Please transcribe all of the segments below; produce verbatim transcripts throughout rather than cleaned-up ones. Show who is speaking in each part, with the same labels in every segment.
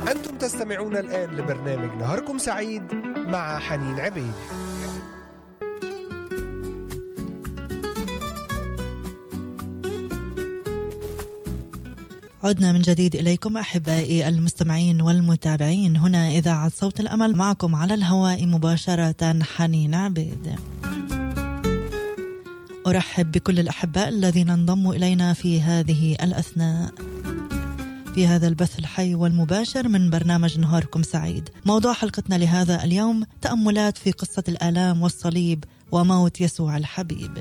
Speaker 1: أنتم تستمعون الآن لبرنامج نهاركم سعيد مع حنين عبيد.
Speaker 2: عدنا من جديد إليكم أحبائي المستمعين والمتابعين، هنا إذاعة صوت الأمل، معكم على الهواء مباشرة حنين عبيد. أرحب بكل الأحباء الذين انضموا إلينا في هذه الأثناء في هذا البث الحي والمباشر من برنامج نهاركم سعيد. موضوع حلقتنا لهذا اليوم تأملات في قصة الآلام والصليب وموت يسوع الحبيب.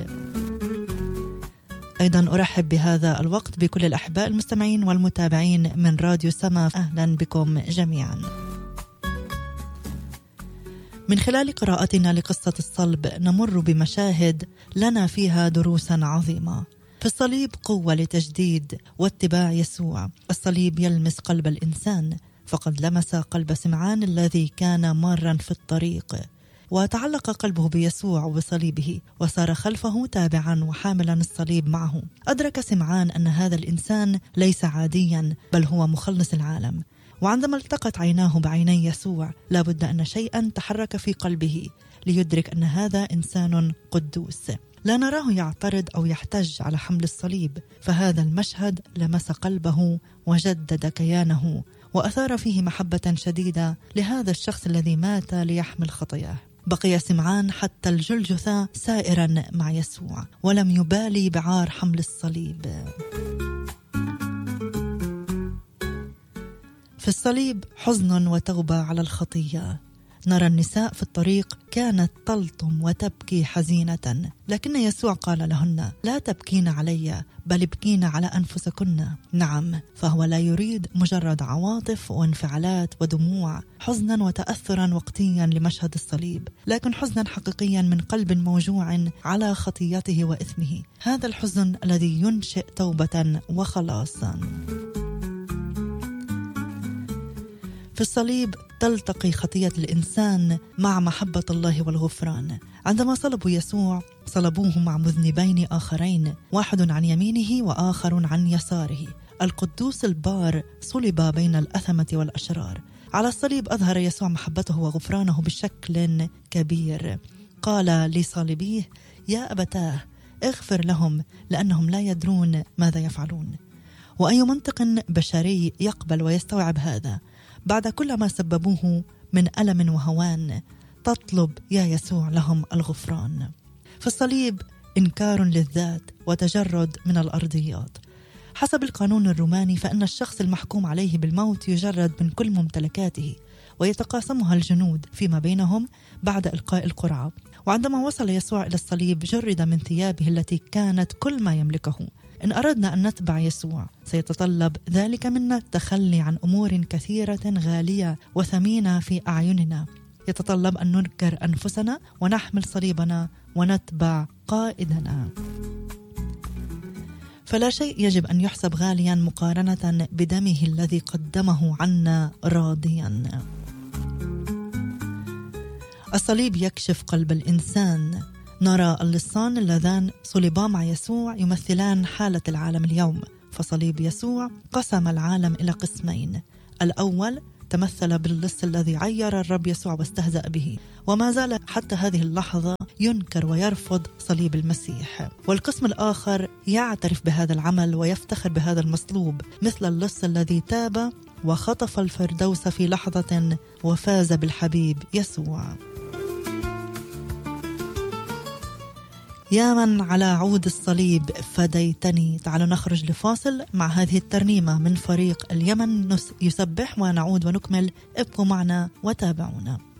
Speaker 2: أيضا أرحب بهذا الوقت بكل الأحباء المستمعين والمتابعين من راديو سما، أهلا بكم جميعا. من خلال قراءتنا لقصة الصلب نمر بمشاهد لنا فيها دروسا عظيمة. في الصليب قوة لتجديد واتباع يسوع. الصليب يلمس قلب الإنسان، فقد لمس قلب سمعان الذي كان مارا في الطريق، وتعلق قلبه بيسوع وبصليبه وصار خلفه تابعا وحاملا الصليب معه. أدرك سمعان أن هذا الإنسان ليس عاديا بل هو مخلص العالم، وعندما التقت عيناه بعيني يسوع لابد أن شيئا تحرك في قلبه ليدرك أن هذا إنسان قدوس. لا نراه يعترض أو يحتج على حمل الصليب، فهذا المشهد لمس قلبه وجدد كيانه وأثار فيه محبة شديدة لهذا الشخص الذي مات ليحمل خطاياه. بقي سمعان حتى الجلجثة سائرا مع يسوع ولم يبالي بعار حمل الصليب. في الصليب حزن وتوبة على الخطية. نرى النساء في الطريق كانت تلطم وتبكي حزينة، لكن يسوع قال لهن: لا تبكين علي بل ابكين على أنفسكن. نعم، فهو لا يريد مجرد عواطف وانفعالات ودموع، حزنا وتأثرا وقتيا لمشهد الصليب، لكن حزنا حقيقيا من قلب موجوع على خطيته وإثمه. هذا الحزن الذي ينشئ توبة وخلاصا. في الصليب تلتقي خطية الإنسان مع محبة الله والغفران. عندما صلبوا يسوع صلبوه مع مذنبين آخرين، واحد عن يمينه وآخر عن يساره. القدوس البار صلب بين الأثمة والأشرار. على الصليب أظهر يسوع محبته وغفرانه بشكل كبير. قال لصالبيه: يا أبتاه اغفر لهم لأنهم لا يدرون ماذا يفعلون. وأي منطق بشري يقبل ويستوعب هذا؟ بعد كل ما سببوه من ألم وهوان تطلب يا يسوع لهم الغفران. في الصليب إنكار للذات وتجرد من الأرضيات. حسب القانون الروماني فإن الشخص المحكوم عليه بالموت يجرد من كل ممتلكاته ويتقاسمها الجنود فيما بينهم بعد إلقاء القرعة. وعندما وصل يسوع إلى الصليب جرد من ثيابه التي كانت كل ما يملكه. إن أردنا أن نتبع يسوع سيتطلب ذلك منا التخلي عن أمور كثيرة غالية وثمينة في أعيننا. يتطلب أن ننكر أنفسنا ونحمل صليبنا ونتبع قائدنا. فلا شيء يجب أن يحسب غاليا مقارنة بدمه الذي قدمه عنا راضيا. الصليب يكشف قلب الإنسان. نرى اللصان اللذان صلبا مع يسوع يمثلان حالة العالم اليوم. فصليب يسوع قسم العالم إلى قسمين. الأول تمثل باللص الذي عير الرب يسوع واستهزأ به، وما زال حتى هذه اللحظة ينكر ويرفض صليب المسيح. والقسم الآخر يعترف بهذا العمل ويفتخر بهذا المصلوب، مثل اللص الذي تاب وخطف الفردوس في لحظة وفاز بالحبيب يسوع. يا من على عود الصليب فديتني. تعالوا نخرج لفاصل مع هذه الترنيمة من فريق اليمن يسبح ونعود ونكمل. ابقوا معنا وتابعونا.